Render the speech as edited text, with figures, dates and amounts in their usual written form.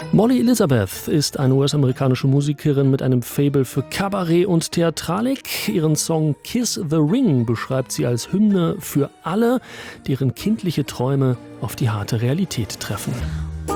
Molly Elizabeth ist eine US-amerikanische Musikerin mit einem Faible für Kabarett und Theatralik. Ihren Song Kiss the Ring beschreibt sie als Hymne für alle, deren kindliche Träume auf die harte Realität treffen.